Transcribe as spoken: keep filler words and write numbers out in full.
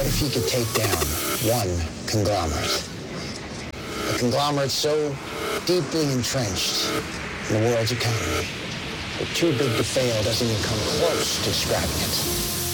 if he could take down one conglomerate? A conglomerate so deeply entrenched in the world's economy that too big to fail doesn't even come close to describing it.